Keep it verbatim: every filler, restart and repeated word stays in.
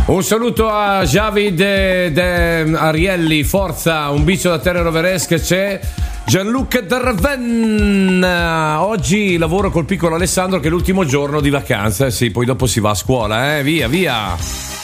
Un saluto a Javid de, de Arielli, forza, un bicio da Terra Roveresca. C'è Gianluca Darven. Oggi lavoro col piccolo Alessandro che è l'ultimo giorno di vacanza. Eh sì, poi dopo si va a scuola, eh, via, via.